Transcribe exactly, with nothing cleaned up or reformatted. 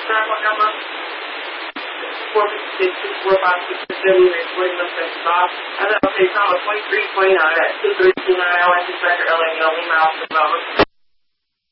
Sir, what number? four six six, four five six, seven, eight, forty, one, seven, five. And then, okay, Tom, twenty-three twenty-nine at two three two nine, I went to Sector L A, Lima, Alpha, Bravo.